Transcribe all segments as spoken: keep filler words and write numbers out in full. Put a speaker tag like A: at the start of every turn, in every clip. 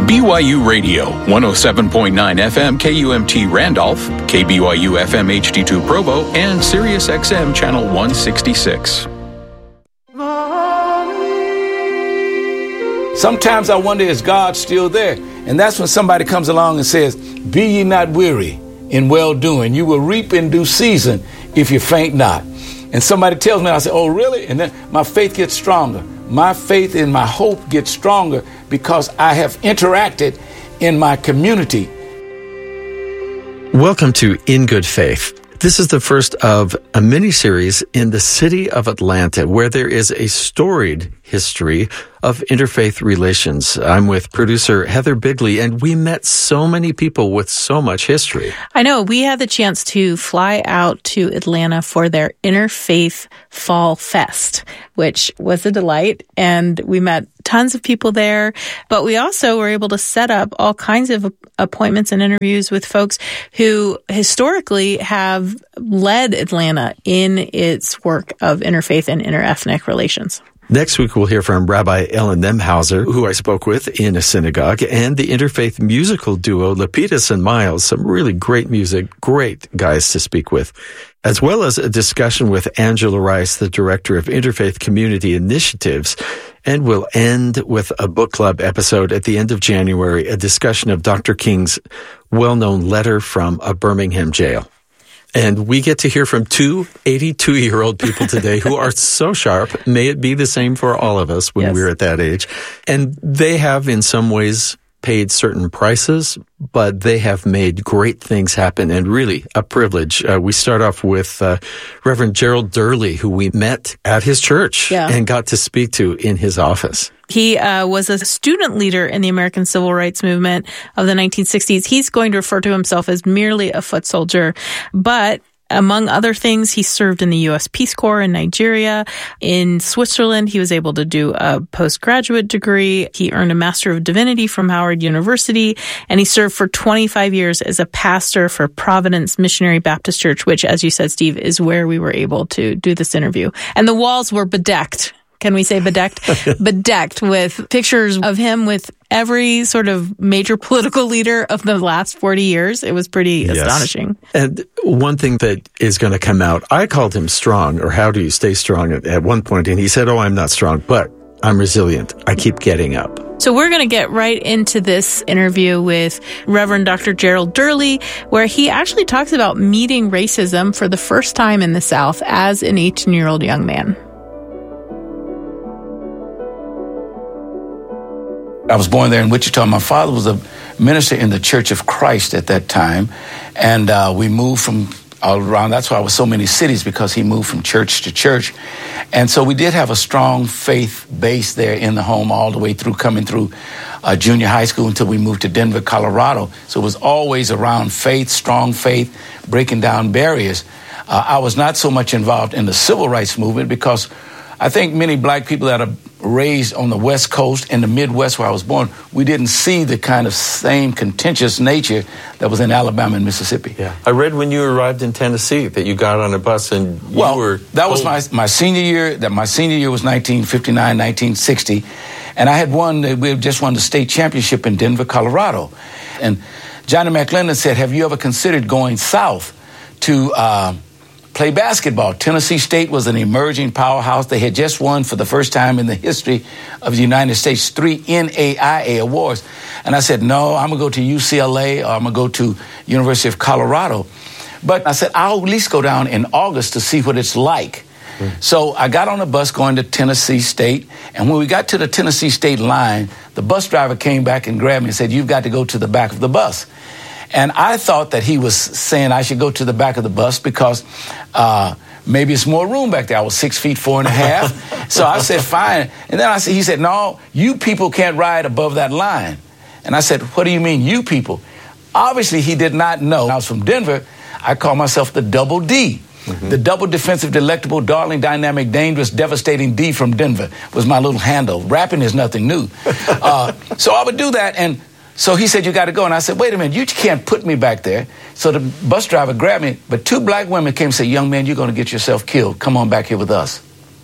A: B Y U Radio, one oh seven point nine F M K U M T Randolph, K B Y U F M H D two Provo, and Sirius X M Channel one sixty-six.
B: Sometimes I wonder, is God still there? And that's when somebody comes along and says, be ye not weary in well-doing. You will reap in due season if you faint not. And somebody tells me, I say, oh, really? And then my faith gets stronger. My faith and my hope gets stronger because I have interacted in my community.
C: Welcome to In Good Faith. This is the first of a mini-series in the city of Atlanta, where there is a storied history of interfaith relations. I'm with producer Heather Bigley, and we met so many people with so much history.
D: I know. We had the chance to fly out to Atlanta for their Interfaith Fall Fest, which was a delight, and we met tons of people there, but we also were able to set up all kinds of appointments and interviews with folks who historically have led Atlanta in its work of interfaith and interethnic relations.
C: Next week, we'll hear from Rabbi Ellen Nemhauser, who I spoke with in a synagogue, and the interfaith musical duo Lapidus and Miles. Some really great music, great guys to speak with, as well as a discussion with Angela Rice, the director of Interfaith Community Initiatives. And we'll end with a book club episode at the end of January, a discussion of Doctor King's well-known letter from a Birmingham jail. And we get to hear from two eighty-two-year-old people today who are so sharp. May it be the same for all of us when yes. we're at that age. And they have, in some ways, paid certain prices, but they have made great things happen, and really a privilege. Uh, we start off with uh, Reverend Gerald Durley, who we met at his church yeah. and got to speak to in his office.
D: He uh, was a student leader in the American Civil Rights Movement of the nineteen sixties. He's going to refer to himself as merely a foot soldier, but among other things, he served in the U S Peace Corps in Nigeria. In Switzerland, he was able to do a postgraduate degree. He earned a Master of Divinity from Howard University, and he served for twenty-five years as a pastor for Providence Missionary Baptist Church, which, as you said, Steve, is where we were able to do this interview. And the walls were bedecked. Can we say bedecked? Bedecked with pictures of him with every sort of major political leader of the last forty years. It was pretty yes. astonishing.
C: And one thing that is going to come out, I called him strong, or how do you stay strong at, at one point, and he said, oh, I'm not strong, but I'm resilient. I keep getting up.
D: So we're going to get right into this interview with Reverend Doctor Gerald Durley, where he actually talks about meeting racism for the first time in the South as an eighteen-year-old young man.
B: I was born there in Wichita. My father was a minister in the Church of Christ at that time, and uh, we moved from all around. That's why I was so many cities, because he moved from church to church. And so we did have a strong faith base there in the home all the way through, coming through uh, junior high school until we moved to Denver, Colorado. So it was always around faith, strong faith, breaking down barriers. Uh, I was not so much involved in the civil rights movement because I think many black people that are raised on the West Coast and the Midwest where I was born, we didn't see the kind of same contentious nature that was in Alabama and Mississippi.
C: Yeah, I read when you arrived in Tennessee that you got on a bus and you
B: well,
C: were...
B: that was my my senior year. That my senior year was nineteen fifty-nine, nineteen sixty. And I had won, we had just won the state championship in Denver, Colorado. And Johnny McClendon said, have you ever considered going south to... Uh, play basketball? Tennessee State was an emerging powerhouse. They had just won for the first time in the history of the United States three N A I A awards. And I said, no, I'm going to go to U C L A or I'm going to go to University of Colorado. But I said, I'll at least go down in August to see what it's like. Mm. So I got on a bus going to Tennessee State. And when we got to the Tennessee State line, the bus driver came back and grabbed me and said, you've got to go to the back of the bus. And I thought that he was saying I should go to the back of the bus because uh, maybe it's more room back there. I was six feet, four and a half. So I said, fine. And then I said, he said, no, you people can't ride above that line. And I said, what do you mean, you people? Obviously, he did not know. I was from Denver. I call myself the double D. Mm-hmm. The double defensive, delectable, darling, dynamic, dangerous, devastating D from Denver was my little handle. Rapping is nothing new. uh, so I would do that, and so he said, you got to go. And I said, wait a minute, you can't put me back there. So the bus driver grabbed me, but two black women came and said, young man, you're going to get yourself killed. Come on back here with us.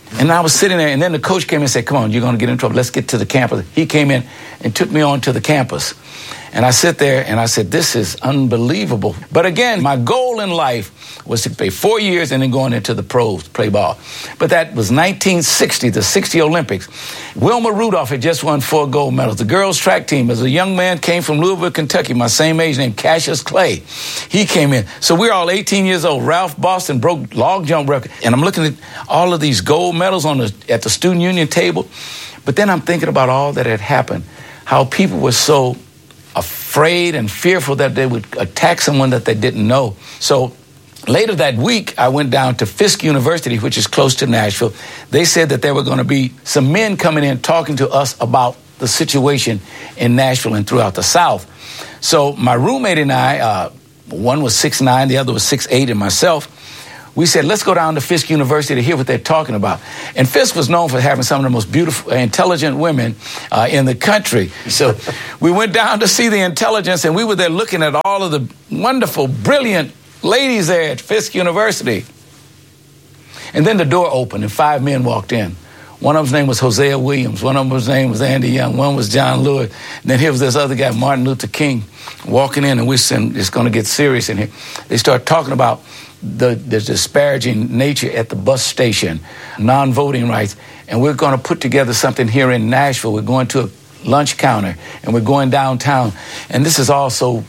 B: And I was sitting there, and then the coach came in and said, come on, you're going to get in trouble. Let's get to the campus. He came in and took me on to the campus. And I sit there, and I said, this is unbelievable. But again, my goal in life was to play four years and then going into the pros, play ball. But that was nineteen sixty, the sixty Olympics. Wilma Rudolph had just won four gold medals. The girls' track team, as a young man, came from Louisville, Kentucky, my same age, named Cassius Clay. He came in. So we're all eighteen years old. Ralph Boston broke log jump record. And I'm looking at all of these gold medals on the at the student union table. But then I'm thinking about all that had happened, how people were so afraid and fearful that they would attack someone that they didn't know. So later that week, I went down to Fisk University, which is close to Nashville. They said that there were going to be some men coming in talking to us about the situation in Nashville and throughout the South. So my roommate and I, uh, one was six nine, the other was six eight, and myself, we said, let's go down to Fisk University to hear what they're talking about. And Fisk was known for having some of the most beautiful, intelligent women uh, in the country. So we went down to see the intelligence, and we were there looking at all of the wonderful, brilliant ladies there at Fisk University. And then the door opened, and five men walked in. One of them's name was Hosea Williams. One of them's name was Andy Young. One was John Lewis. And then here was this other guy, Martin Luther King, walking in, and we're saying, it's going to get serious in here. They start talking about the, the disparaging nature at the bus station, non-voting rights, and we're going to put together something here in Nashville. We're going to a lunch counter, and we're going downtown. And this is also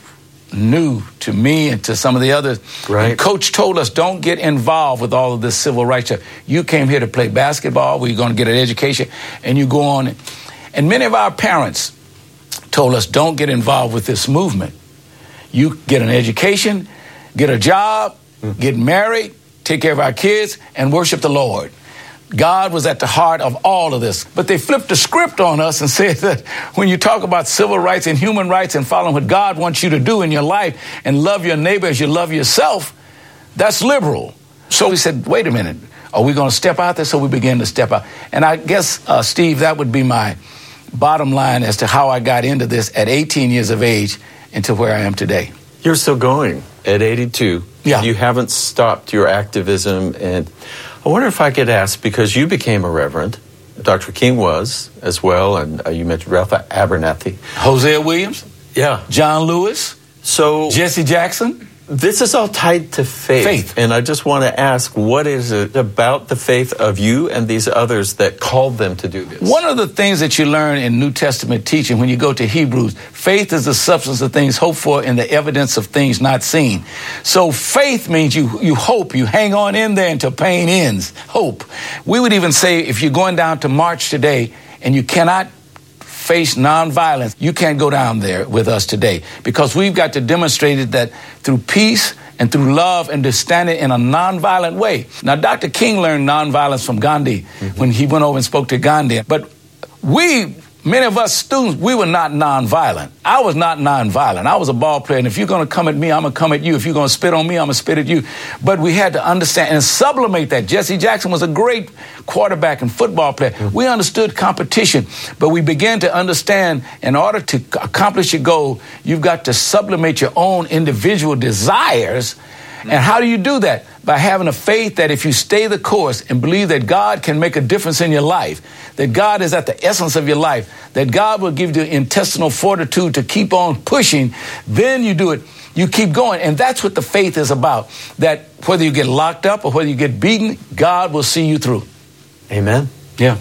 B: new to me and to some of the others.
C: Right.
B: And Coach told us, don't get involved with all of this civil rights stuff. You came here to play basketball, where you're going to get an education, and you go on. And many of our parents told us, don't get involved with this movement. You get an education, get a job, mm-hmm. get married, take care of our kids, and worship the Lord. God was at the heart of all of this. But they flipped the script on us and said that when you talk about civil rights and human rights and following what God wants you to do in your life and love your neighbor as you love yourself, that's liberal. So we said, wait a minute, are we going to step out there? So we began to step out. And I guess, uh, Steve, that would be my bottom line as to how I got into this at eighteen years of age into where I am today.
C: You're still going at eighty-two.
B: Yeah.
C: You haven't stopped your activism. And I wonder if I could ask, because you became a reverend, Doctor King was as well, and uh, you mentioned Ralph Abernathy.
B: Hosea Williams.
C: Yeah.
B: John Lewis.
C: So
B: Jesse Jackson.
C: This is all tied to faith.
B: Faith.
C: And I just want to ask, what is it about the faith of you and these others that called them to do this?
B: One of the things that you learn in New Testament teaching when you go to Hebrews, faith is the substance of things hoped for and the evidence of things not seen. So faith means you, you hope, you hang on in there until pain ends. Hope. We would even say if you're going down to march today and you cannot face nonviolence, you can't go down there with us today, because we've got to demonstrate it that through peace and through love and to stand it in a nonviolent way. Now, Doctor King learned nonviolence from Gandhi mm-hmm. when he went over and spoke to Gandhi. But we, many of us students, we were not nonviolent. I was not nonviolent. I was a ball player, and if you're going to come at me, I'm going to come at you. If you're going to spit on me, I'm going to spit at you. But we had to understand and sublimate that. Jesse Jackson was a great quarterback and football player. Mm-hmm. We understood competition, but we began to understand in order to accomplish your goal, you've got to sublimate your own individual desires. And how do you do that? By having a faith that if you stay the course and believe that God can make a difference in your life, that God is at the essence of your life, that God will give you intestinal fortitude to keep on pushing, then you do it. You keep going. And that's what the faith is about, that whether you get locked up or whether you get beaten, God will see you through.
C: Amen.
B: Yeah.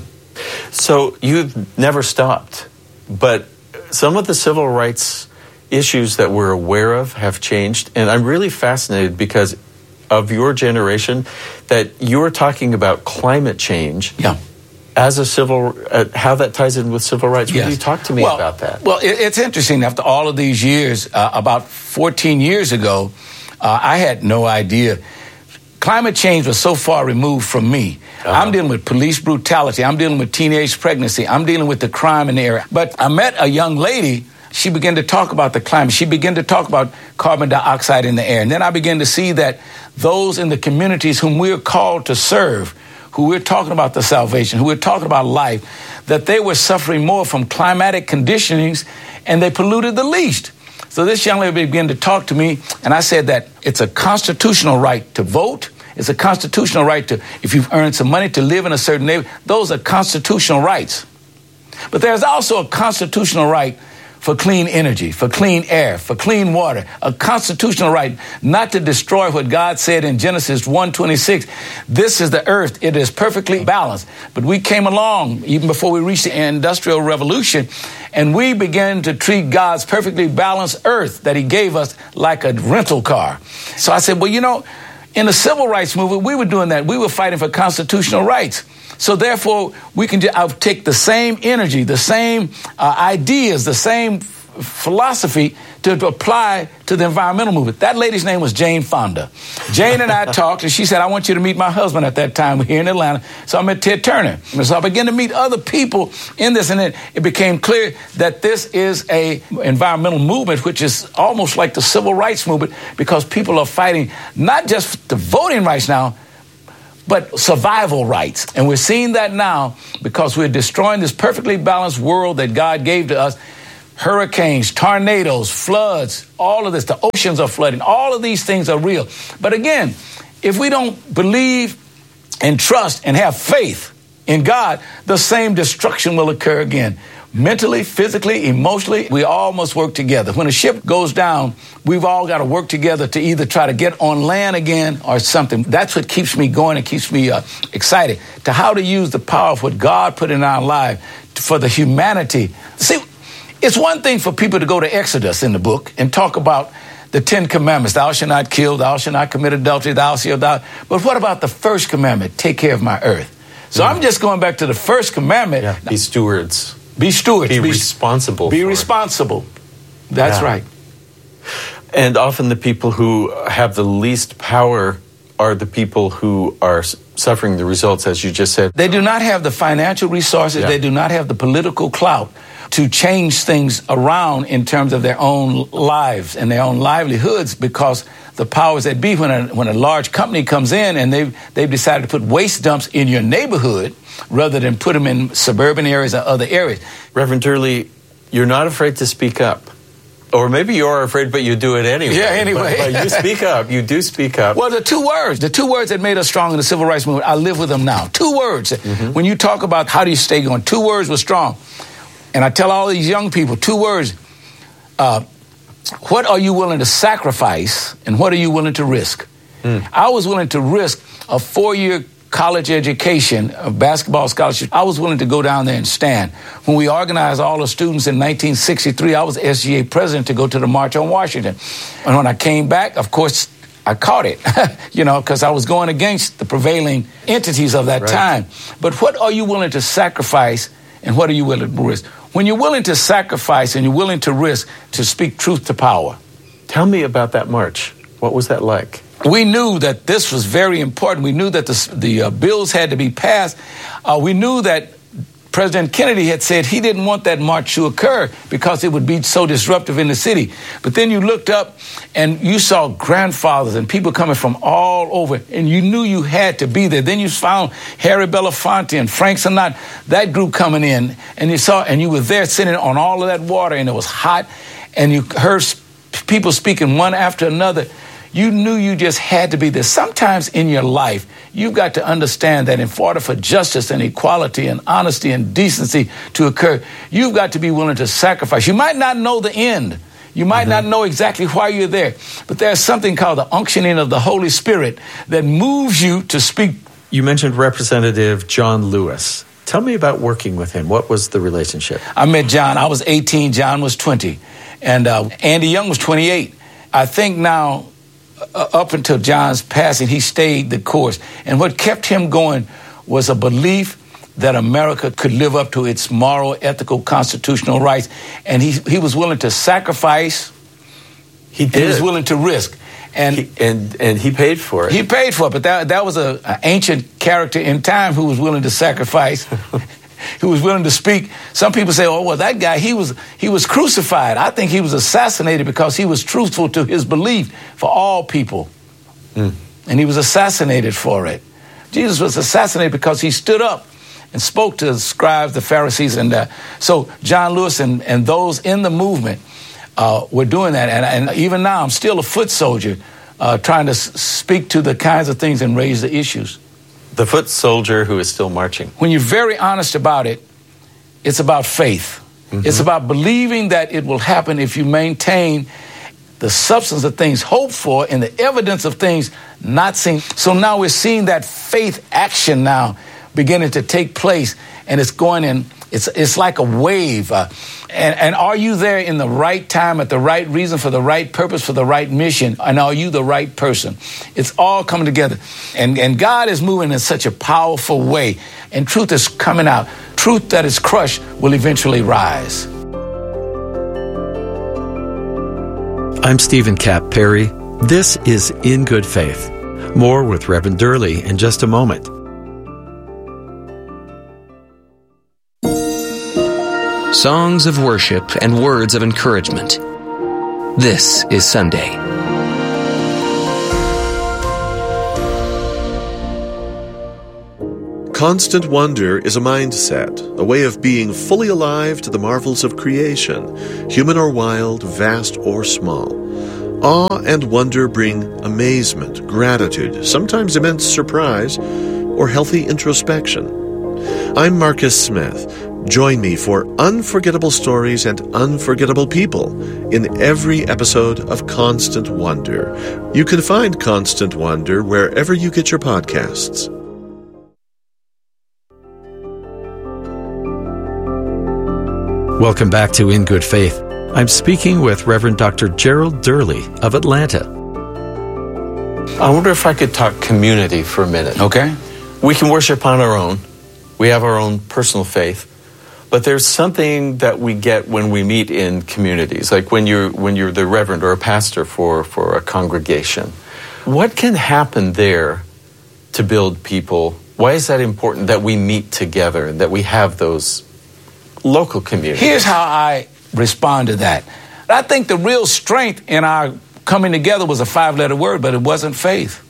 C: So you've never stopped, but some of the civil rights issues that we're aware of have changed. And I'm really fascinated because of your generation that you're talking about climate change.
B: Yeah.
C: As a civil, uh, how that ties in with civil rights.
B: Yes.
C: Will you talk to me
B: well,
C: about that?
B: Well, it, it's interesting. After all of these years, uh, about fourteen years ago, uh, I had no idea. Climate change was so far removed from me. Uh-huh. I'm dealing with police brutality. I'm dealing with teenage pregnancy. I'm dealing with the crime in the area. But I met a young lady. She began to talk about the climate. She began to talk about carbon dioxide in the air. And then I began to see that those in the communities whom we're called to serve, who we're talking about the salvation, who we're talking about life, that they were suffering more from climatic conditionings and they polluted the least. So this young lady began to talk to me, and I said that it's a constitutional right to vote. It's a constitutional right to, if you've earned some money, to live in a certain neighborhood. Those are constitutional rights. But there's also a constitutional right for clean energy, for clean air, for clean water, a constitutional right not to destroy what God said in Genesis one twenty-six. This is the earth. It is perfectly balanced. But we came along even before we reached the Industrial Revolution, and we began to treat God's perfectly balanced earth that he gave us like a rental car. So I said, well, you know, in the civil rights movement, we were doing that. We were fighting for constitutional rights. So therefore, we can just, I'll take the same energy, the same uh, ideas, the same f- philosophy to, to apply to the environmental movement. That lady's name was Jane Fonda. Jane and I talked, and she said, I want you to meet my husband at that time here in Atlanta. So I met Ted Turner. And so I began to meet other people in this, and then it became clear that this is a environmental movement, which is almost like the civil rights movement, because people are fighting not just the voting rights now, but survival rights. And we're seeing that now because we're destroying this perfectly balanced world that God gave to us. Hurricanes, tornadoes, floods, all of this, the oceans are flooding. All of these things are real. But again, if we don't believe and trust and have faith in God, the same destruction will occur again. Mentally, physically, emotionally, we all must work together. When a ship goes down, we've all got to work together to either try to get on land again or something. That's what keeps me going and keeps me uh, excited to how to use the power of what God put in our life for the humanity. See, it's one thing for people to go to Exodus in the book and talk about the Ten Commandments. Thou shalt not kill, thou shalt not commit adultery, thou shalt not. But what about the first commandment? Take care of my earth. So yeah. I'm just going back to the first commandment.
C: Yeah, be stewards.
B: Be stewards.
C: Be,
B: be
C: responsible.
B: Be
C: for
B: responsible. That's
C: yeah.
B: right.
C: And often the people who have the least power are the people who are suffering the results, as you just said.
B: They do not have the financial resources. Yeah. They do not have the political clout to change things around in terms of their own lives and their own livelihoods, because the powers that be, when a, when a large company comes in and they've, they've decided to put waste dumps in your neighborhood rather than put them in suburban areas or other areas.
C: Reverend Turley, you're not afraid to speak up. Or maybe you're afraid, but you do it anyway.
B: Yeah, anyway.
C: But, but you speak up. You do speak up.
B: Well, the two words, the two words that made us strong in the civil rights movement, I live with them now. Two words. Mm-hmm. When you talk about how do you stay going, two words were strong. And I tell all these young people, two words, uh, what are you willing to sacrifice and what are you willing to risk? Mm. I was willing to risk a four-year college education, a basketball scholarship. I was willing to go down there and stand. When we organized all the students in nineteen sixty-three, I was S G A president to go to the March on Washington. And when I came back, of course, I caught it, you know, because I was going against the prevailing entities of that right. time. But what are you willing to sacrifice and what are you willing to risk? When you're willing to sacrifice and you're willing to risk to speak truth to power.
C: Tell me about that march. What was that like?
B: We knew that this was very important. We knew that the, the uh, bills had to be passed. Uh, we knew that President Kennedy had said he didn't want that march to occur because it would be so disruptive in the city. But then you looked up and you saw grandfathers and people coming from all over, and you knew you had to be there. Then you found Harry Belafonte and Frank Sinatra, that group coming in, and you saw, and you were there sitting on all of that water, and it was hot, and you heard people speaking one after another. You knew you just had to be there. Sometimes in your life, you've got to understand that in order for justice and equality and honesty and decency to occur, you've got to be willing to sacrifice. You might not know the end. You might mm-hmm. not know exactly why you're there. But there's something called the unctioning of the Holy Spirit that moves you to speak.
C: You mentioned Representative John Lewis. Tell me about working with him. What was the relationship?
B: I met John. I was eighteen. John was twenty. And uh, Andy Young was twenty-eight. I think now, Uh, up until John's passing, he stayed the course. And what kept him going was a belief that America could live up to its moral, ethical, constitutional rights. And he he was willing to sacrifice.
C: He did.
B: He was willing to risk. And
C: he, and and he paid for it.
B: He paid for it, but that that was a, an ancient character in time who was willing to sacrifice. Who was willing to speak. Some people say, oh, well, that guy, he was he was crucified. I think he was assassinated because he was truthful to his belief for all people. Mm. And he was assassinated for it. Jesus was assassinated because he stood up and spoke to the scribes, the Pharisees. And uh, so John Lewis and, and those in the movement uh, were doing that. And, and even now, I'm still a foot soldier uh, trying to s- speak to the kinds of things and raise the issues.
C: The foot soldier who is still marching.
B: When you're very honest about it, it's about faith. Mm-hmm. It's about believing that it will happen if you maintain the substance of things hoped for and the evidence of things not seen. So now we're seeing that faith action now beginning to take place, and it's going in, it's it's like a wave. Uh, and, and are you there in the right time, at the right reason, for the right purpose, for the right mission? And are you the right person? It's all coming together. And, and God is moving in such a powerful way. And truth is coming out. Truth that is crushed will eventually rise.
C: I'm Stephen Kapp Perry. This is In Good Faith. More with Reverend Durley in just a moment.
E: Songs of worship and words of encouragement. This is Sunday.
F: Constant wonder is a mindset, a way of being fully alive to the marvels of creation, human or wild, vast or small. Awe and wonder bring amazement, gratitude, sometimes immense surprise, or healthy introspection. I'm Marcus Smith. Join me for unforgettable stories and unforgettable people in every episode of Constant Wonder. You can find Constant Wonder wherever you get your podcasts.
C: Welcome back to In Good Faith. I'm speaking with Reverend Doctor Gerald Durley of Atlanta.
G: I wonder if I could talk community for a minute.
B: Okay.
G: We can worship on our own. We have our own personal faith. But there's something that we get when we meet in communities, like when you're when you're the reverend or a pastor for, for a congregation. What can happen there to build people? Why is that important that we meet together and that we have those local communities?
B: Here's how I respond to that. I think the real strength in our coming together was a five-letter word, but it wasn't faith.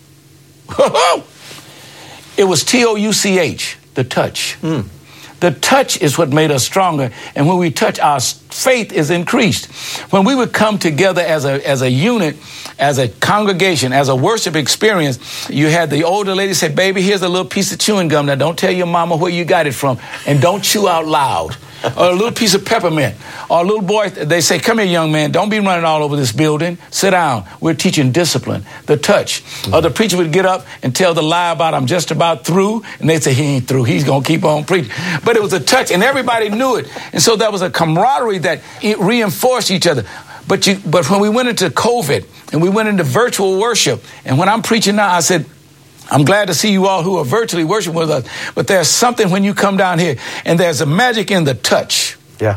B: It was T O U C H, the touch. Mm. The touch is what made us stronger. And when we touch, our faith is increased. When we would come together as a as a unit, as a congregation, as a worship experience, you had the older lady say, baby, here's a little piece of chewing gum. Now, don't tell your mama where you got it from. And don't chew out loud. Or a little piece of peppermint. Or a little boy, they say, come here, young man, don't be running all over this building. Sit down. We're teaching discipline, the touch. Mm-hmm. Or the preacher would get up and tell the lie about, I'm just about through. And they'd say, he ain't through. He's going to keep on preaching. But it was a touch, and everybody knew it. And so there was a camaraderie that it reinforced each other. But you, but when we went into COVID, and we went into virtual worship, and when I'm preaching now, I said, I'm glad to see you all who are virtually worshiping with us, but there's something when you come down here, and there's a magic in the touch.
G: Yeah.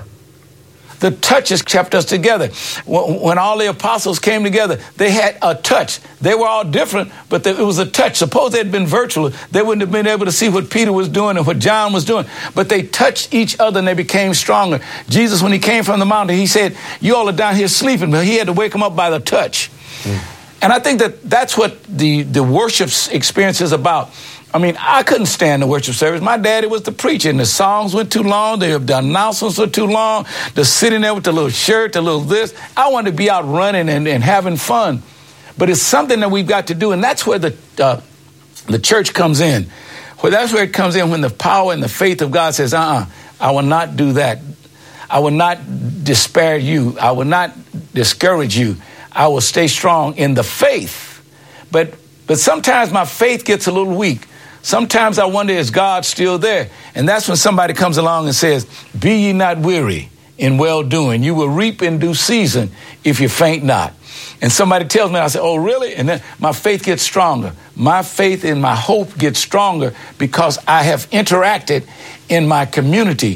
B: The touch has kept us together. When all the apostles came together, they had a touch. They were all different, but it was a touch. Suppose they had been virtual, they wouldn't have been able to see what Peter was doing and what John was doing, but they touched each other and they became stronger. Jesus, when he came from the mountain, he said, you all are down here sleeping, but he had to wake them up by the touch. Mm. And I think that that's what the, the worship experience is about. I mean, I couldn't stand the worship service. My daddy was the preacher, and the songs went too long. The, the announcements were too long. The sitting there with the little shirt, the little this. I wanted to be out running and, and having fun. But it's something that we've got to do, and that's where the uh, the church comes in. Well, that's where it comes in when the power and the faith of God says, uh-uh, I will not do that. I will not despair you. I will not discourage you. I will stay strong in the faith. But but sometimes my faith gets a little weak. Sometimes I wonder, is God still there? And that's when somebody comes along and says, be ye not weary in well-doing. You will reap in due season if you faint not. And somebody tells me, I say, oh, really? And then my faith gets stronger. My faith and my hope gets stronger because I have interacted in my community.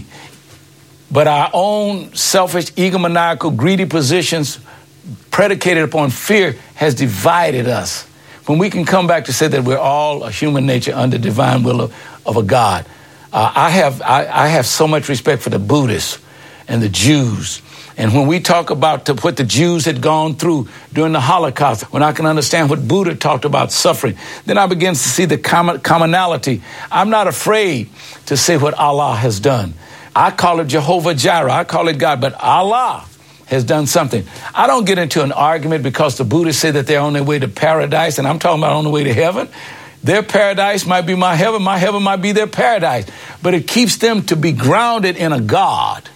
B: But our own selfish, egomaniacal, greedy positions predicated upon fear has divided us. When we can come back to say that we're all a human nature under divine will of, of a God. Uh, I have I, I have so much respect for the Buddhists and the Jews. And when we talk about the, what the Jews had gone through during the Holocaust, when I can understand what Buddha talked about suffering, then I begin to see the common, commonality. I'm not afraid to say what Allah has done. I call it Jehovah Jireh. I call it God. But Allah, has done something. I don't get into an argument because the Buddhists say that they're on their way to paradise, and I'm talking about on the way to heaven. Their paradise might be my heaven, my heaven might be their paradise. But it keeps them to be grounded in a God,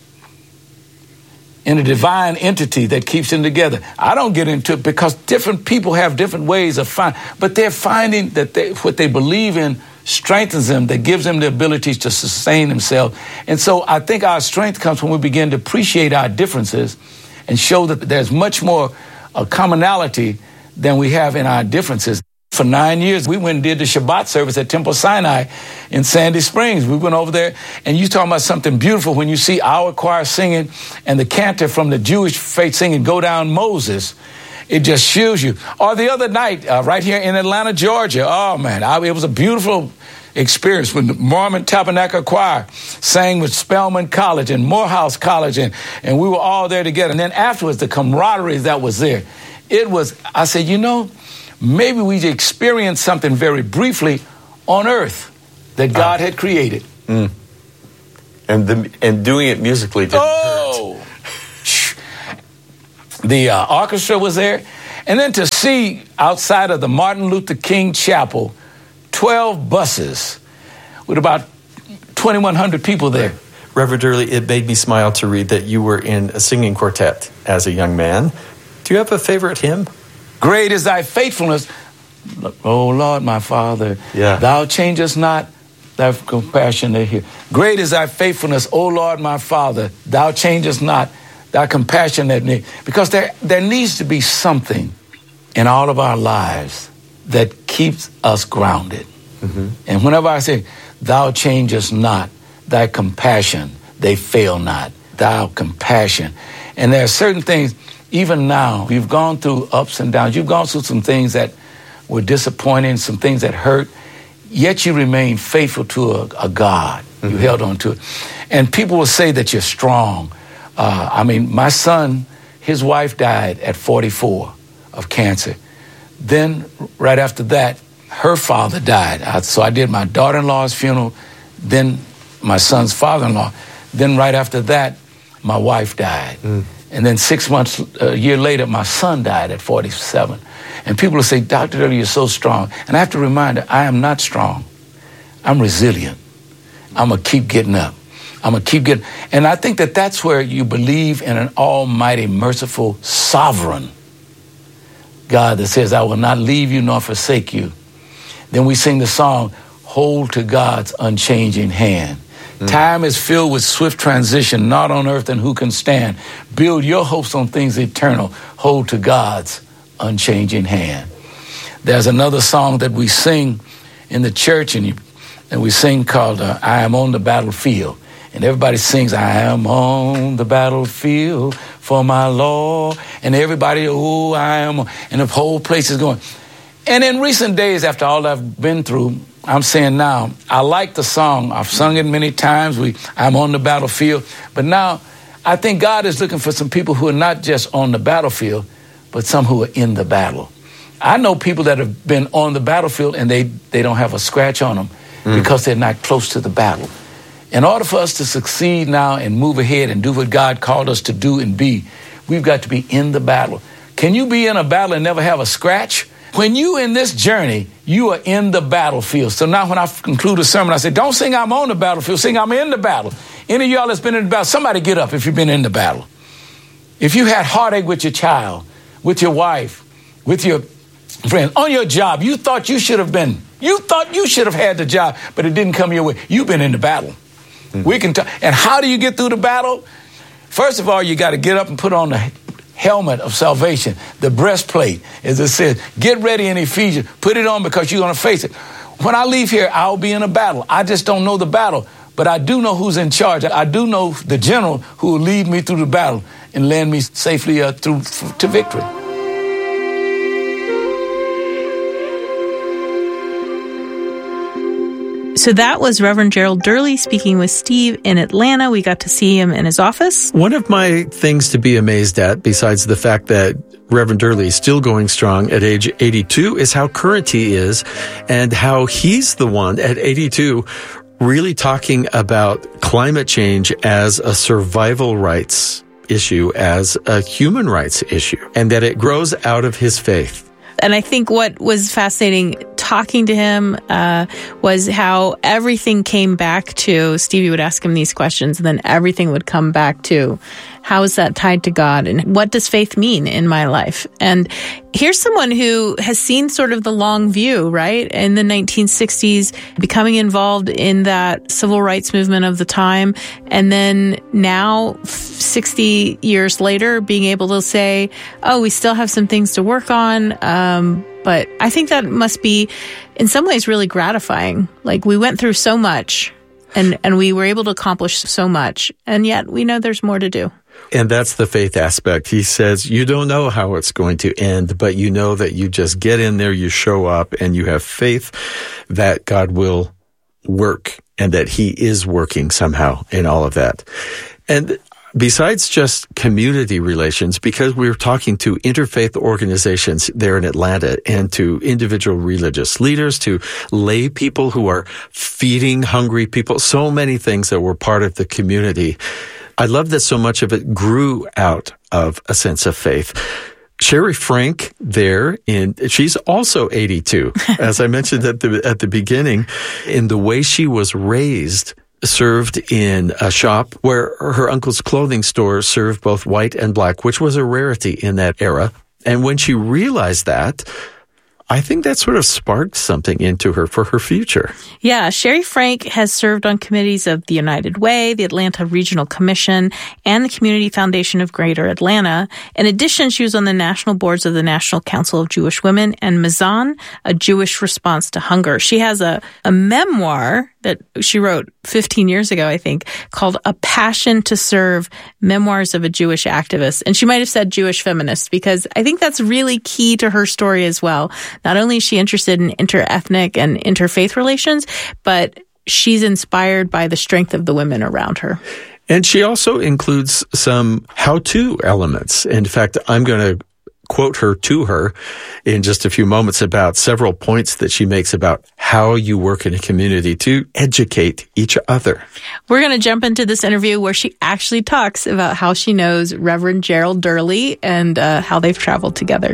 B: in a divine entity that keeps them together. I don't get into it because different people have different ways of finding, but they're finding that they, what they believe in strengthens them, that gives them the abilities to sustain themselves. And so I think our strength comes when we begin to appreciate our differences and show that there's much more uh, commonality than we have in our differences. For nine years, we went and did the Shabbat service at Temple Sinai in Sandy Springs. We went over there, and you talking about something beautiful when you see our choir singing and the cantor from the Jewish faith singing Go Down Moses. It just shows you. Or the other night, uh, right here in Atlanta, Georgia, oh, man, I, it was a beautiful experience when the Mormon Tabernacle Choir sang with Spelman College and Morehouse College, and, and we were all there together. And then afterwards, the camaraderie that was there, it was, I said, you know, maybe we experienced something very briefly on earth that God uh, had created.
G: Mm. And the, and doing it musically didn't
B: oh. hurt. The uh, orchestra was there. And then to see outside of the Martin Luther King Chapel, twelve buses with about twenty-one hundred people there.
C: Reverend Durley, it made me smile to read that you were in a singing quartet as a young man. Do you have a favorite hymn?
B: Great is thy faithfulness, O Lord, my Father.
C: Yeah.
B: Thou changest not thy compassion. Here. Great is thy faithfulness, O Lord, my Father. Thou changest not thy compassion. Because there, there needs to be something in all of our lives that keeps us grounded. Mm-hmm. And whenever I say, thou changest not thy compassion, they fail not. Thou compassion. And there are certain things. Even now, you've gone through ups and downs. You've gone through some things that were disappointing, some things that hurt, yet you remain faithful to a, a God. Mm-hmm. You held on to it. And people will say that you're strong. Uh, I mean, my son, his wife died at forty-four of cancer. Then, right after that, her father died. I, so I did my daughter-in-law's funeral, then my son's father-in-law. Then right after that, my wife died. Mm. And then six months, a year later, my son died at forty-seven. And people will say, Doctor Durley, you're so strong. And I have to remind her, I am not strong. I'm resilient. I'm going to keep getting up. I'm going to keep getting... And I think that that's where you believe in an almighty, merciful, sovereign God that says, I will not leave you nor forsake you. Then we sing the song, Hold to God's Unchanging Hand. Mm. Time is filled with swift transition, not on earth and who can stand. Build your hopes on things eternal. Hold to God's unchanging hand. There's another song that we sing in the church, and, you, and we sing called uh, I Am on the Battlefield. And everybody sings, I am on the battlefield for my Lord. And everybody, oh, I am. And the whole place is going. And in recent days, after all I've been through, I'm saying now, I like the song. I've sung it many times. We, I'm on the battlefield. But now, I think God is looking for some people who are not just on the battlefield, but some who are in the battle. I know people that have been on the battlefield and they, they don't have a scratch on them mm. because they're not close to the battle. In order for us to succeed now and move ahead and do what God called us to do and be, we've got to be in the battle. Can you be in a battle and never have a scratch? When you in this journey, you are in the battlefield. So now when I conclude a sermon, I say, don't sing I'm on the battlefield, sing I'm in the battle. Any of y'all that's been in the battle, somebody get up if you've been in the battle. If you had heartache with your child, with your wife, with your friend, on your job, you thought you should have been, you thought you should have had the job, but it didn't come your way. You've been in the battle. Mm-hmm. We can talk. And how do you get through the battle? First of all, you got to get up and put on the helmet of salvation, the breastplate, as it says. Get ready in Ephesians. Put it on because you're going to face it. When I leave here, I'll be in a battle. I just don't know the battle, but I do know who's in charge. I do know the general who will lead me through the battle and land me safely uh, through f- to victory.
D: So that was Reverend Gerald Durley speaking with Steve in Atlanta. We got to see him in his office.
C: One of my things to be amazed at, besides the fact that Reverend Durley is still going strong at age eighty-two, is how current he is and how he's the one at eighty-two really talking about climate change as a survival rights issue as a human rights issue, and that it grows out of his faith.
D: And I think what was fascinating talking to him uh, was how everything came back to, Stevie would ask him these questions, and then everything would come back to, how is that tied to God? And what does faith mean in my life? And here's someone who has seen sort of the long view, right? In the nineteen sixties, becoming involved in that civil rights movement of the time. And then now, sixty years later, being able to say, oh, we still have some things to work on. Um, but I think that must be, in some ways, really gratifying. Like, we went through so much and, and we were able to accomplish so much. And yet we know there's more to do.
C: And that's the faith aspect. He says, you don't know how it's going to end, but you know that you just get in there, you show up, and you have faith that God will work and that he is working somehow in all of that. And besides just community relations, because we're talking to interfaith organizations there in Atlanta and to individual religious leaders, to lay people who are feeding hungry people, so many things that were part of the community. I love that so much of it grew out of a sense of faith. Sherry Frank there, in she's also eighty-two, as I mentioned at the at the beginning, in the way she was raised, served in a shop where her uncle's clothing store served both white and black, which was a rarity in that era. And when she realized that, I think that sort of sparked something into her for her future.
D: Yeah, Sherry Frank has served on committees of the United Way, the Atlanta Regional Commission, and the Community Foundation of Greater Atlanta. In addition, she was on the national boards of the National Council of Jewish Women and Mazan, a Jewish response to hunger. She has a, a memoir that she wrote fifteen years ago, I think, called A Passion to Serve, Memoirs of a Jewish Activist. And she might have said Jewish feminist, because I think that's really key to her story as well. Not only is she interested in interethnic and interfaith relations, but she's inspired by the strength of the women around her.
C: And she also includes some how-to elements. In fact, I'm going to quote her to her in just a few moments about several points that she makes about how you work in a community to educate each other.
D: We're going to jump into this interview where she actually talks about how she knows Reverend Gerald Durley and uh, how they've traveled together.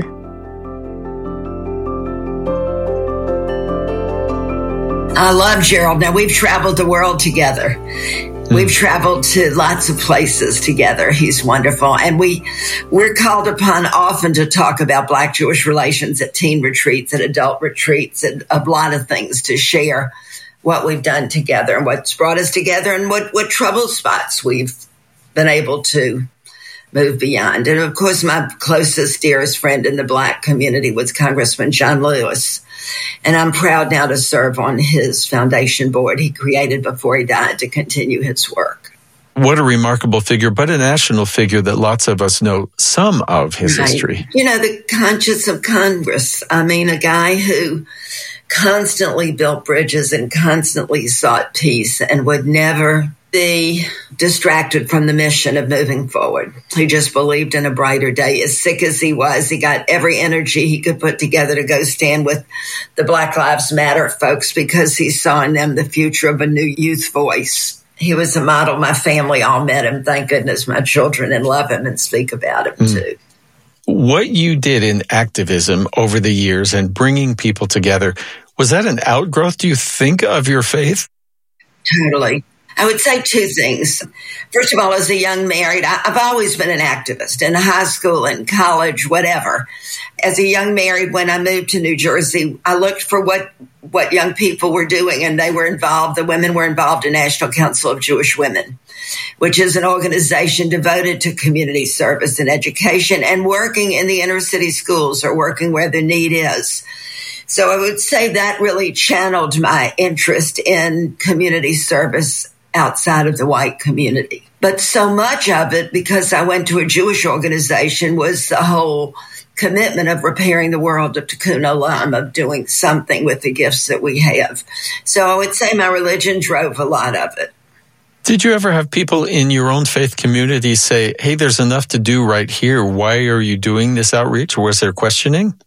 H: I love Gerald. Now, we've traveled the world together. We've traveled to lots of places together. He's wonderful. And we, we're called upon often to talk about Black-Jewish relations at teen retreats, at adult retreats, and a lot of things to share what we've done together and what's brought us together and what, what trouble spots we've been able to move beyond. And of course, my closest, dearest friend in the Black community was Congressman John Lewis. And I'm proud now to serve on his foundation board he created before he died to continue his work.
C: What a remarkable figure, but a national figure that lots of us know some of his
H: right.
C: history.
H: You know, the conscience of Congress. I mean, a guy who constantly built bridges and constantly sought peace and would never be distracted from the mission of moving forward. He just believed in a brighter day. As sick as he was, he got every energy he could put together to go stand with the Black Lives Matter folks because he saw in them the future of a new youth voice. He was a model. My family all met him. Thank goodness my children and love him and speak about him mm. too.
C: What you did in activism over the years and bringing people together, was that an outgrowth, do you think, of your faith?
H: Totally. I would say two things. First of all, as a young married, I've always been an activist in high school and college, whatever. As a young married, when I moved to New Jersey, I looked for what, what young people were doing, and they were involved. The women were involved in National Council of Jewish Women, which is an organization devoted to community service and education and working in the inner city schools or working where the need is. So I would say that really channeled my interest in community service outside of the white community. But so much of it, because I went to a Jewish organization, was the whole commitment of repairing the world, of tikkun olam, of doing something with the gifts that we have. So I would say my religion drove a lot of it.
C: Did you ever have people in your own faith community say, hey, there's enough to do right here. Why are you doing this outreach? Or was there questioning?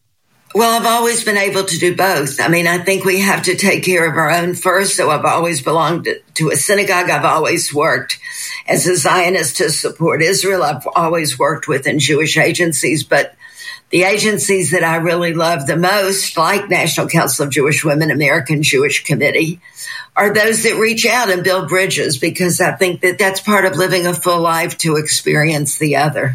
H: Well, I've always been able to do both. I mean, I think we have to take care of our own first. So I've always belonged to, to a synagogue. I've always worked as a Zionist to support Israel. I've always worked within Jewish agencies, but the agencies that I really love the most, like National Council of Jewish Women, American Jewish Committee, are those that reach out and build bridges, because I think that that's part of living a full life, to experience the other.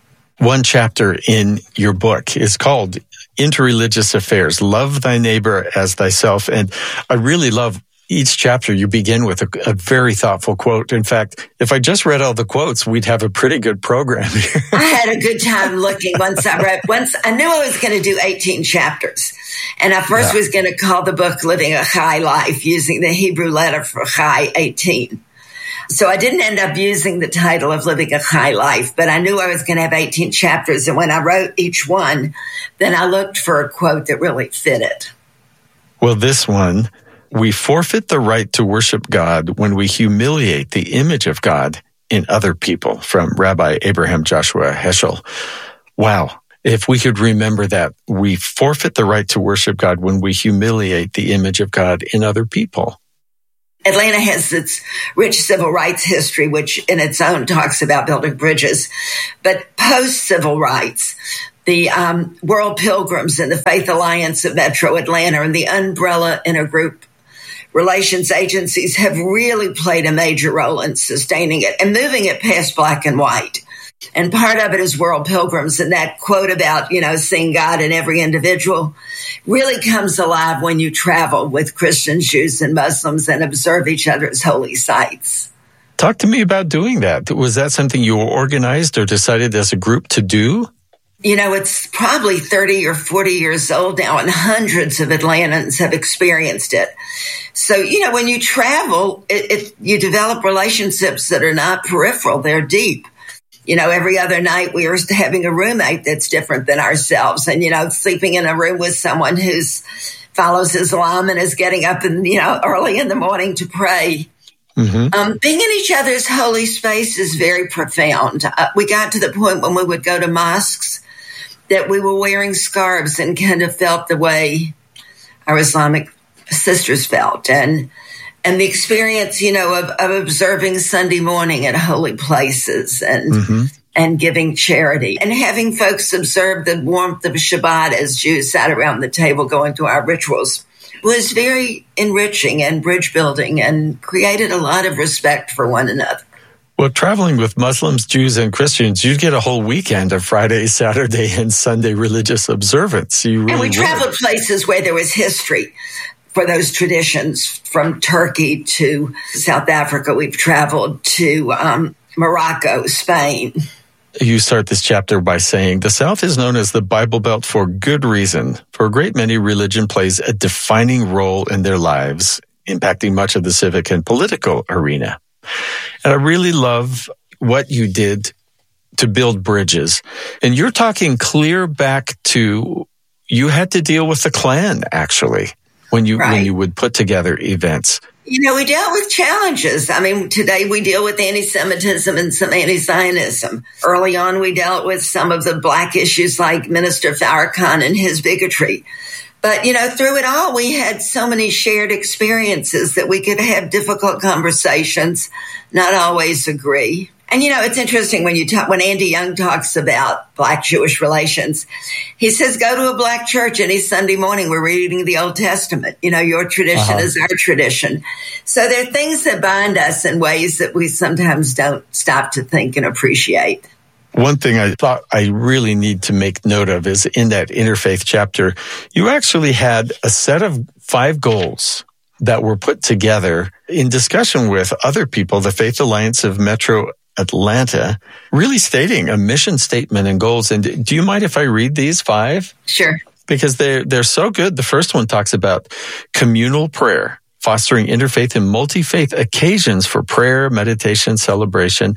C: One chapter in your book is called Interreligious Affairs, Love Thy Neighbor as Thyself. And I really love each chapter. You begin with a, a very thoughtful quote. In fact, if I just read all the quotes, we'd have a pretty good program here.
H: I had a good time looking once I read, once I knew I was going to do eighteen chapters. And I first yeah. was going to call the book Living a Chai Life, using the Hebrew letter for Chai, eighteen. So I didn't end up using the title of Living a Chai Life, but I knew I was going to have eighteen chapters. And when I wrote each one, then I looked for a quote that really fit it.
C: Well, this one, we forfeit the right to worship God when we humiliate the image of God in other people, from Rabbi Abraham Joshua Heschel. Wow. If we could remember that, we forfeit the right to worship God when we humiliate the image of God in other people.
H: Atlanta has its rich civil rights history, which in its own talks about building bridges. But post-civil rights, the um, World Pilgrims and the Faith Alliance of Metro Atlanta and the Umbrella Intergroup Relations agencies have really played a major role in sustaining it and moving it past black and white. And part of it is World Pilgrims. And that quote about, you know, seeing God in every individual really comes alive when you travel with Christians, Jews, and Muslims and observe each other's holy sites.
C: Talk to me about doing that. Was that something you organized or decided as a group to do?
H: You know, it's probably thirty or forty years old now, and hundreds of Atlantans have experienced it. So, you know, when you travel, it, it, you develop relationships that are not peripheral, they're deep. You know, every other night we are having a roommate that's different than ourselves, and, you know, sleeping in a room with someone who's follows Islam and is getting up in, you know, early in the morning to pray. Mm-hmm. Um, being in each other's holy space is very profound. Uh, we got to the point when we would go to mosques that we were wearing scarves and kind of felt the way our Islamic sisters felt. And and the experience, you know, of, of observing Sunday morning at holy places and mm-hmm. and giving charity and having folks observe the warmth of Shabbat as Jews sat around the table going through our rituals was very enriching and bridge building and created a lot of respect for one another.
C: Well, traveling with Muslims, Jews, and Christians, you'd get a whole weekend of Friday, Saturday, and Sunday religious observance. You really
H: and we
C: would.
H: traveled places where there was history for those traditions, from Turkey to South Africa. We've traveled to um, Morocco, Spain.
C: You start this chapter by saying, the South is known as the Bible Belt for good reason. For a great many, religion plays a defining role in their lives, impacting much of the civic and political arena. And I really love what you did to build bridges. And you're talking clear back to, you had to deal with the Klan, actually, when you right. when you would put together events.
H: You know, we dealt with challenges. I mean, today we deal with anti-Semitism and some anti-Zionism. Early on, we dealt with some of the black issues like Minister Farrakhan and his bigotry. But, you know, through it all, we had so many shared experiences that we could have difficult conversations, not always agree. And, you know, it's interesting when you talk, when Andy Young talks about black-Jewish relations, he says, go to a black church any Sunday morning. We're reading the Old Testament. You know, your tradition uh-huh. is our tradition. So there are things that bind us in ways that we sometimes don't stop to think and appreciate.
C: One thing I thought I really need to make note of is in that interfaith chapter, you actually had a set of five goals that were put together in discussion with other people, the Faith Alliance of Metro Atlanta, really stating a mission statement and goals. And do you mind if I read these five?
H: Sure.
C: Because they're, they're so good. The first one talks about communal prayer, fostering interfaith and multi-faith occasions for prayer, meditation, celebration.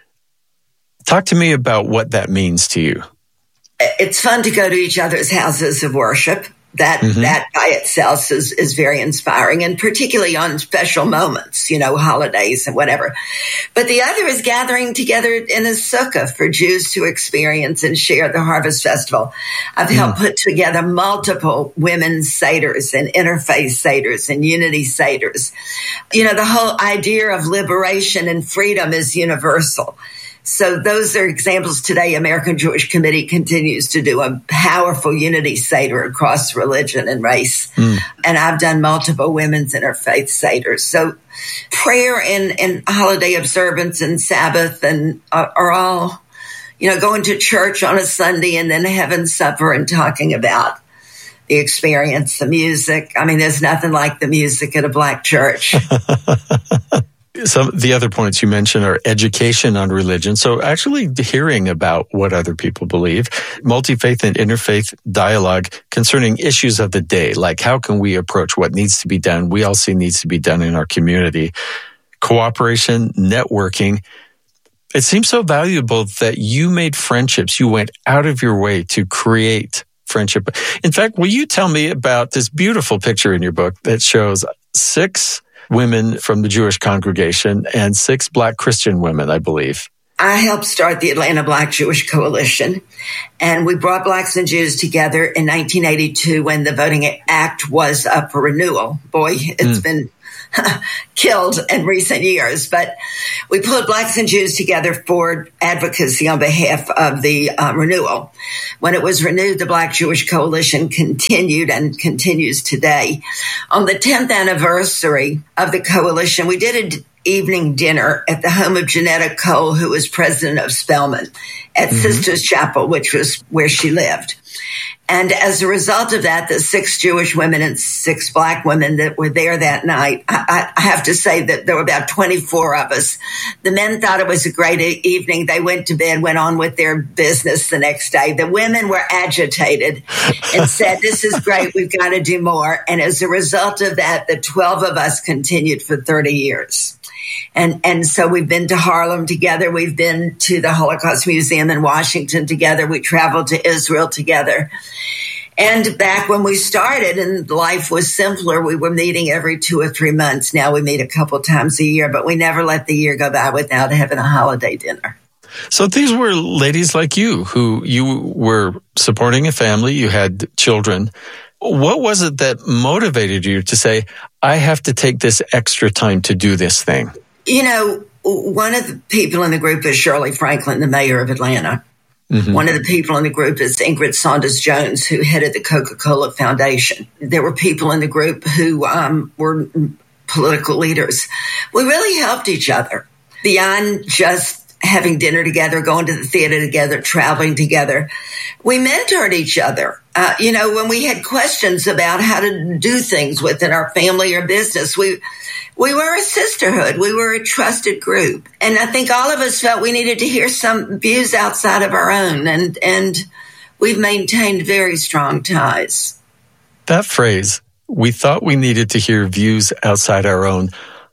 C: Talk to me about what that means to you.
H: It's fun to go to each other's houses of worship. That
C: Mm-hmm.
H: that by itself is, is very inspiring, and particularly on special moments, you know, holidays and whatever. But the other is gathering together in a sukkah for Jews to experience and share the Harvest Festival. I've helped put together multiple women's seders and interfaith seders and unity seders. You know, the whole idea of liberation and freedom is universal. So those are examples today. American Jewish Committee continues to do a powerful unity seder across religion and race. Mm. And I've done multiple women's interfaith seders. So prayer and, and holiday observance and Sabbath and are, are all, you know, going to church on a Sunday and then having supper and talking about the experience, the music. I mean, there's nothing like the music at a black church.
C: Some of the other points you mentioned are education on religion. So actually hearing about what other people believe, multi-faith and interfaith dialogue concerning issues of the day, like how can we approach what needs to be done, we all see needs to be done in our community, cooperation, networking. It seems so valuable that you made friendships. You went out of your way to create friendship. In fact, will you tell me about this beautiful picture in your book that shows six women from the Jewish congregation and six Black Christian women, I believe.
H: I helped start the Atlanta Black Jewish Coalition, and we brought Blacks and Jews together in nineteen eighty-two when the Voting Act was up for renewal. Boy, it's mm. been killed in recent years, but we pulled Blacks and Jews together for advocacy on behalf of the uh, renewal. When it was renewed, the Black Jewish Coalition continued and continues today. On the tenth anniversary of the coalition, we did an evening dinner at the home of Janetta Cole, who was president of Spelman, at mm-hmm. Sisters Chapel, which was where she lived. And as a result of that, the six Jewish women and six Black women that were there that night, I, I have to say that there were about twenty-four of us. The men thought it was a great evening. They went to bed, went on with their business the next day. The women were agitated and said, this is great. We've got to do more. And as a result of that, the twelve of us continued for thirty years. And and so we've been to Harlem together. We've been to the Holocaust Museum in Washington together. We traveled to Israel together. And back when we started and life was simpler, we were meeting every two or three months. Now we meet a couple times a year, but we never let the year go by without having a holiday dinner.
C: So these were ladies like you who you were supporting a family, you had children. What was it that motivated you to say, I have to take this extra time to do this thing?
H: You know, one of the people in the group is Shirley Franklin, the mayor of Atlanta. Mm-hmm. One of the people in the group is Ingrid Saunders Jones, who headed the Coca-Cola Foundation. There were people in the group who um, were political leaders. We really helped each other beyond just having dinner together, going to the theater together, traveling together. We mentored each other. Uh, you know, when we had questions about how to do things within our family or business, we we were a sisterhood. We were a trusted group. And I think all of us felt we needed to hear some views outside of our own. And, and we've maintained very strong ties.
C: That phrase, we thought we needed to hear views outside our own.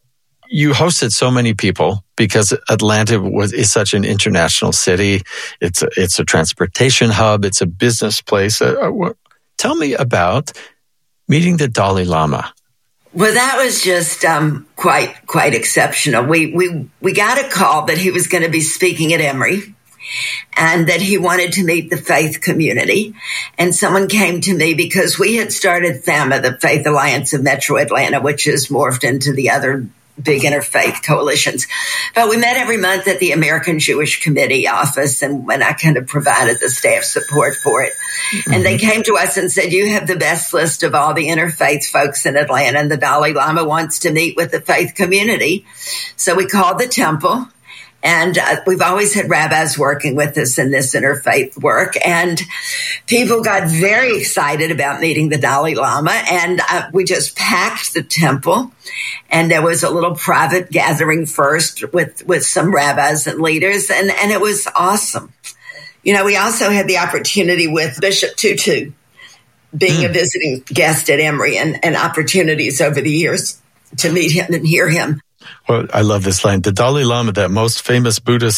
C: You hosted so many people because Atlanta was is such an international city. It's a, it's a transportation hub. It's a business place. Uh, uh, tell me about meeting the Dalai Lama.
H: Well, that was just um, quite quite exceptional. We we we got a call that he was going to be speaking at Emory, and that he wanted to meet the faith community. And someone came to me because we had started FAMA, the Faith Alliance of Metro Atlanta, which has morphed into the other big interfaith coalitions. But we met every month at the American Jewish Committee office, and when I kind of provided the staff support for it. Mm-hmm. And they came to us and said, you have the best list of all the interfaith folks in Atlanta, and the Dalai Lama wants to meet with the faith community. So we called the temple. And uh, we've always had rabbis working with us in this interfaith work. And people got very excited about meeting the Dalai Lama. And uh, we just packed the temple. And there was a little private gathering first with, with some rabbis and leaders. And, and it was awesome. You know, we also had the opportunity with Bishop Tutu being mm. a visiting guest at Emory, and, and opportunities over the years to meet him and hear him.
C: Well, I love this line. The Dalai Lama, that most famous Buddhist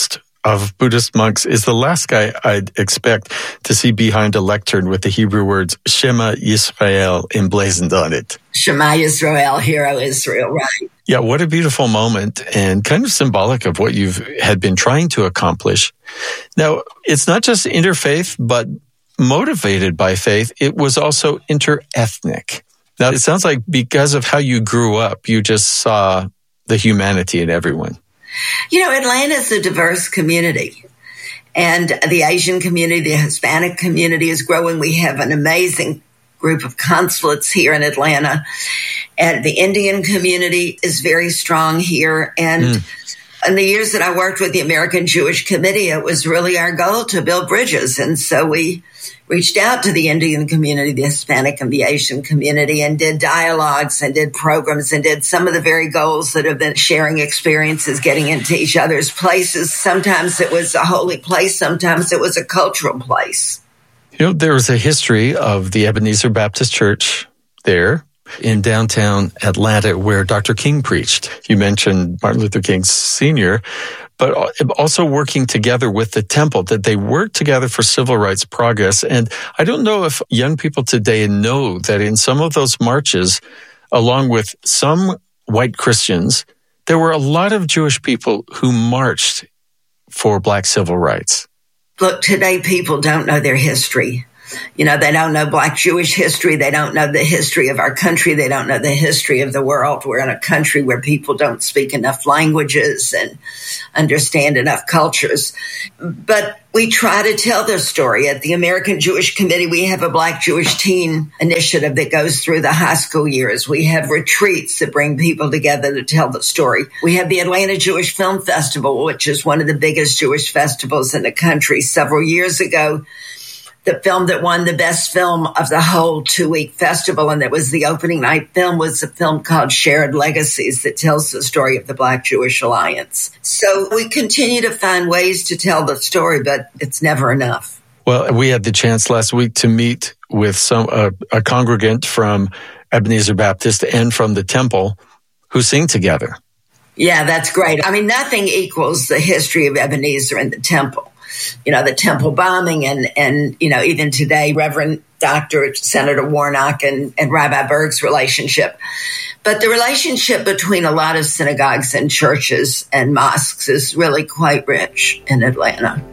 C: of Buddhist monks is the last guy I'd expect to see behind a lectern with the Hebrew words Shema Yisrael emblazoned on it.
H: Shema Yisrael, Hero Israel, right.
C: Yeah, what a beautiful moment and kind of symbolic of what you've had been trying to accomplish. Now, it's not just interfaith, but motivated by faith. It was also interethnic. Now, it sounds like because of how you grew up, you just saw the humanity in everyone.
H: You know, Atlanta is a diverse community, and the Asian community, the Hispanic community is growing. We have an amazing group of consulates here in Atlanta, and the Indian community is very strong here. And mm. in the years that I worked with the American Jewish Committee, it was really our goal to build bridges. And so we reached out to the Indian community, the Hispanic and the Asian community, and did dialogues and did programs and did some of the very goals that have been sharing experiences, getting into each other's places. Sometimes it was a holy place. Sometimes it was a cultural place.
C: You know, there was a history of the Ebenezer Baptist Church there in downtown Atlanta where Doctor King preached. You mentioned Martin Luther King Senior, but also working together with the temple, that they worked together for civil rights progress. And I don't know if young people today know that in some of those marches, along with some white Christians, there were a lot of Jewish people who marched for Black civil rights.
H: Look, today people don't know their history. You know, they don't know Black Jewish history. They don't know the history of our country. They don't know the history of the world. We're in a country where people don't speak enough languages and understand enough cultures. But we try to tell their story. At the American Jewish Committee, we have a Black Jewish Teen Initiative that goes through the high school years. We have retreats that bring people together to tell the story. We have the Atlanta Jewish Film Festival, which is one of the biggest Jewish festivals in the country. Several years ago, the film that won the best film of the whole two-week festival, and that was the opening night film, was a film called Shared Legacies that tells the story of the Black Jewish Alliance. So we continue to find ways to tell the story, but it's never enough.
C: Well, we had the chance last week to meet with some uh, a congregant from Ebenezer Baptist and from the temple who sing together.
H: Yeah, that's great. I mean, nothing equals the history of Ebenezer and the temple. You know, the temple bombing and, and, you know, even today, Reverend Doctor Senator Warnock and, and Rabbi Berg's relationship. But the relationship between a lot of synagogues and churches and mosques is really quite rich in Atlanta.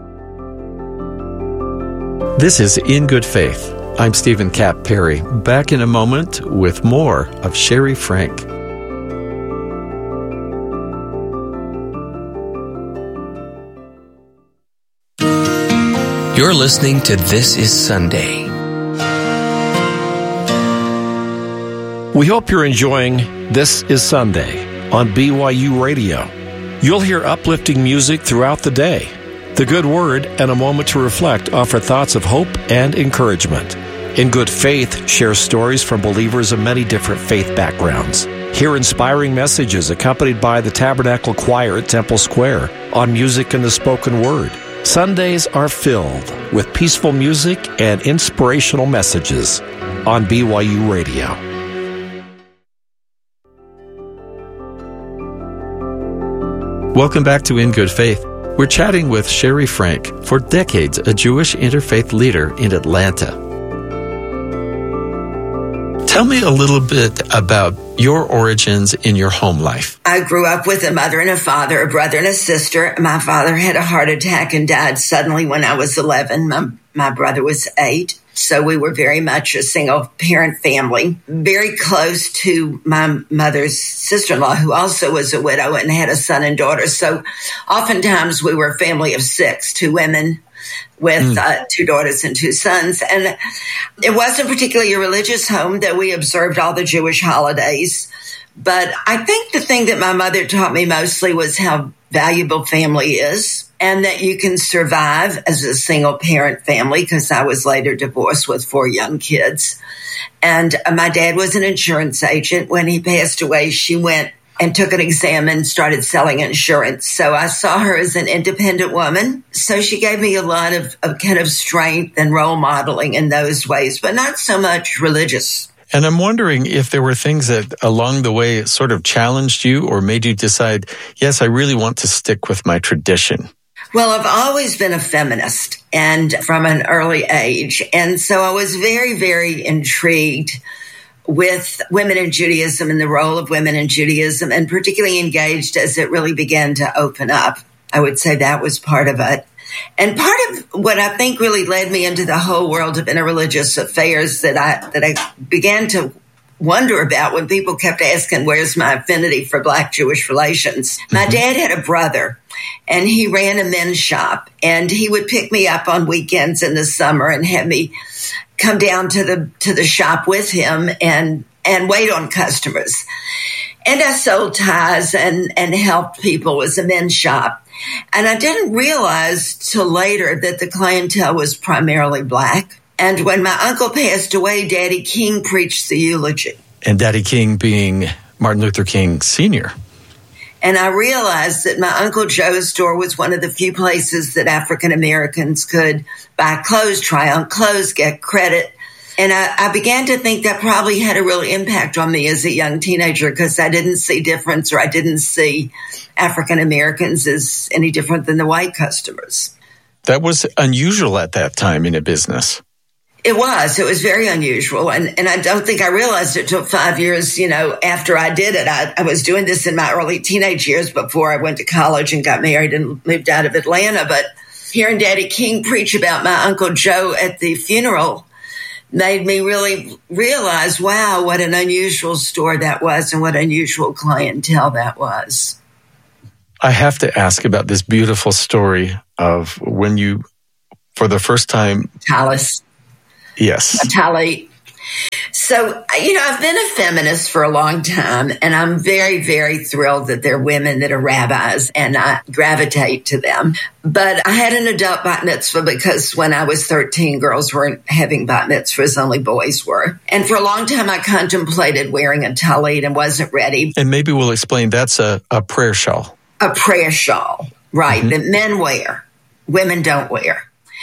C: This is In Good Faith. I'm Stephen Kapp Perry. Back in a moment with more of Sherry Frank.
E: You're listening to This is Sunday.
I: We hope you're enjoying This is Sunday on B Y U Radio. You'll hear uplifting music throughout the day. The Good Word and a Moment to Reflect offer thoughts of hope and encouragement. In Good Faith shares stories from believers of many different faith backgrounds. Hear inspiring messages accompanied by the Tabernacle Choir at Temple Square on music and the spoken word. Sundays are filled with peaceful music and inspirational messages on B Y U Radio.
C: Welcome back to In Good Faith. We're chatting with Sherry Frank, for decades a Jewish interfaith leader in Atlanta. Tell me a little bit about your origins in your home life.
H: I grew up with a mother and a father, a brother and a sister. My father had a heart attack and died suddenly when I was eleven. My, my brother was eight. So we were very much a single parent family, very close to my mother's sister-in-law, who also was a widow and had a son and daughter. So oftentimes we were a family of six, two women with mm. uh, two daughters and two sons. And it wasn't particularly a religious home, that we observed all the Jewish holidays. But I think the thing that my mother taught me mostly was how valuable family is, and that you can survive as a single parent family, because I was later divorced with four young kids. And uh, my dad was an insurance agent. When he passed away, she went and took an exam and started selling insurance. So I saw her as an independent woman. So she gave me a lot of, of kind of strength and role modeling in those ways, but not so much religious.
C: And I'm wondering if there were things that along the way sort of challenged you or made you decide, yes, I really want to stick with my tradition.
H: Well, I've always been a feminist, and from an early age. And so I was very, very intrigued with women in Judaism and the role of women in Judaism, and particularly engaged as it really began to open up. I would say that was part of it. And part of what I think really led me into the whole world of interreligious affairs that I that I began to wonder about when people kept asking, where's my affinity for Black-Jewish relations? Mm-hmm. My dad had a brother, and he ran a men's shop, and he would pick me up on weekends in the summer and have me come down to the to the shop with him and and wait on customers. And I sold ties and, and helped people. It was a men's shop. And I didn't realize till later that the clientele was primarily Black. And when my uncle passed away, Daddy King preached the eulogy.
C: And Daddy King being Martin Luther King Senior
H: And I realized that my Uncle Joe's store was one of the few places that African Americans could buy clothes, try on clothes, get credit. And I, I began to think that probably had a real impact on me as a young teenager, because I didn't see difference, or I didn't see African Americans as any different than the white customers.
C: That was unusual at that time in a business.
H: It was. It was very unusual. And, and I don't think I realized it took five years, you know, after I did it. I, I was doing this in my early teenage years before I went to college and got married and moved out of Atlanta. But hearing Daddy King preach about my Uncle Joe at the funeral made me really realize, wow, what an unusual store that was and what unusual clientele that was.
C: I have to ask about this beautiful story of when you, for the first time...
H: Talis.
C: Yes.
H: Tali. So, you know, I've been a feminist for a long time, and I'm very, very thrilled that there are women that are rabbis, and I gravitate to them. But I had an adult bat mitzvah because when I was thirteen, girls weren't having bat mitzvahs, only boys were. And for a long time, I contemplated wearing a talit and wasn't ready.
C: And maybe we'll explain that's a, a prayer shawl.
H: A prayer shawl, right, mm-hmm. that men wear, women don't wear.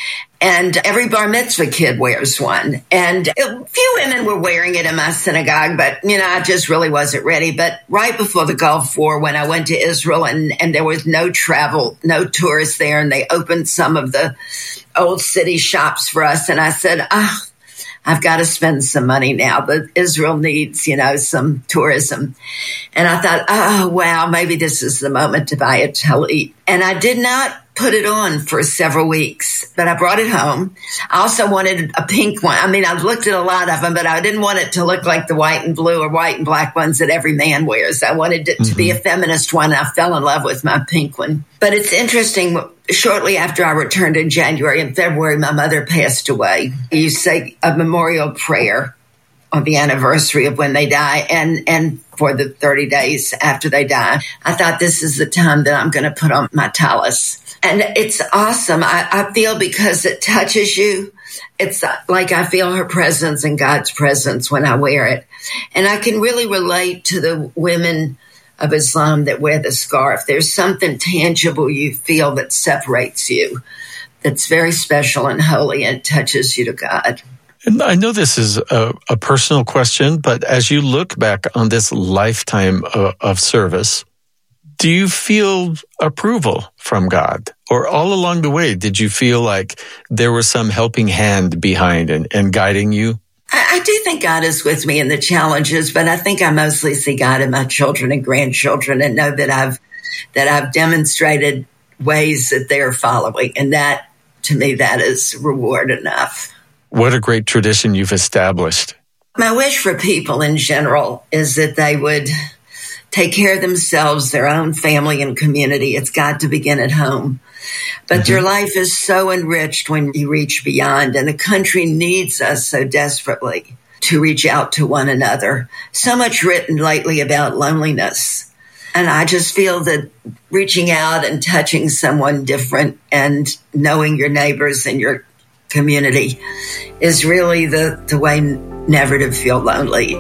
H: And every bar mitzvah kid wears one. And a few women were wearing it in my synagogue, but, you know, I just really wasn't ready. But right before the Gulf War, when I went to Israel and, and there was no travel, no tourists there, and they opened some of the old city shops for us. And I said, ah, oh, I've got to spend some money now, but Israel needs, you know, some tourism. And I thought, oh, wow, maybe this is the moment to buy a talit. And I did not put it on for several weeks, but I brought it home. I also wanted a pink one. I mean, I've looked at a lot of them, but I didn't want it to look like the white and blue or white and black ones that every man wears. I wanted it mm-hmm. to be a feminist one. I fell in love with my pink one. But it's interesting. Shortly after I returned in January and February, my mother passed away. You say a memorial prayer on the anniversary of when they die and, and for the thirty days after they die. I thought this is the time that I'm going to put on my talis. And it's awesome. I, I feel because it touches you. It's like I feel her presence and God's presence when I wear it. And I can really relate to the women of Islam that wear the scarf. There's something tangible you feel that separates you, that's very special and holy and touches you to God.
C: And I know this is a, a personal question, but as you look back on this lifetime of, of service, do you feel approval from God? Or all along the way, did you feel like there was some helping hand behind and, and guiding you?
H: I, I do think God is with me in the challenges, but I think I mostly see God in my children and grandchildren and know that I've that I've demonstrated ways that they're following. And that, to me, that is reward enough.
C: What a great tradition you've established.
H: My wish for people in general is that they would take care of themselves, their own family and community. It's got to begin at home. But mm-hmm. your life is so enriched when you reach beyond, and the country needs us so desperately to reach out to one another. So much written lately about loneliness. And I just feel that reaching out and touching someone different and knowing your neighbors and your community is really the, the way never to feel lonely.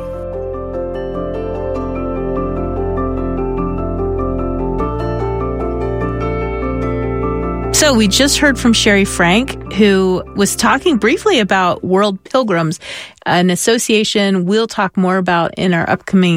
D: So we just heard from Sherry Frank, who was talking briefly about World Pilgrims, an association we'll talk more about in our upcoming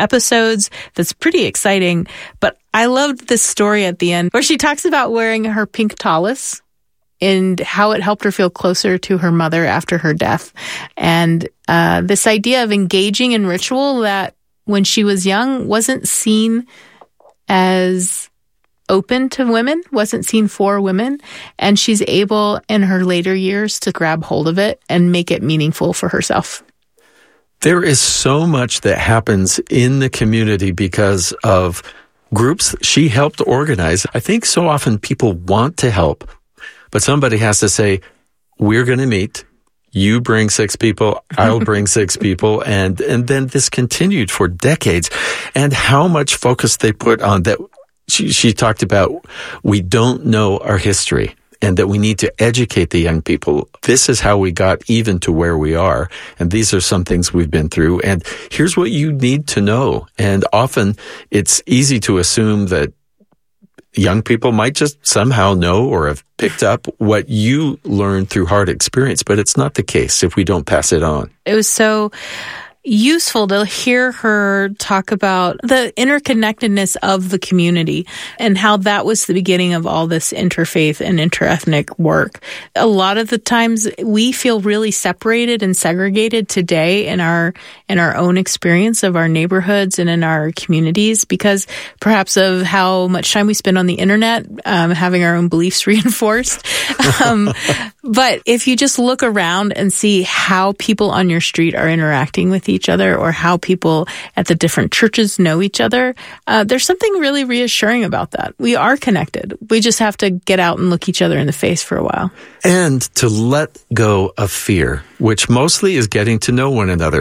D: episodes that's pretty exciting. But I loved this story at the end where she talks about wearing her pink tallis and how it helped her feel closer to her mother after her death. And uh, this idea of engaging in ritual that when she was young wasn't seen as open to women, wasn't seen for women. And she's able in her later years to grab hold of it and make it meaningful for herself.
C: There is so much that happens in the community because of groups she helped organize. I think so often people want to help, but somebody has to say, we're going to meet. You bring six people, I'll bring six people. And, and then this continued for decades. And how much focus they put on that. She, she talked about, we don't know our history and that we need to educate the young people. This is how we got even to where we are. And these are some things we've been through. And here's what you need to know. And often it's easy to assume that young people might just somehow know or have picked up what you learned through hard experience, but it's not the case if we don't pass it on.
D: It was so useful to hear her talk about the interconnectedness of the community and how that was the beginning of all this interfaith and interethnic work. A lot of the times we feel really separated and segregated today in our in our own experience of our neighborhoods and in our communities because perhaps of how much time we spend on the internet, um, having our own beliefs reinforced. um, but if you just look around and see how people on your street are interacting with each other or how people at the different churches know each other, uh, there's something really reassuring about that. We are connected. We just have to get out and look each other in the face for a while.
C: And to let go of fear, which mostly is getting to know one another.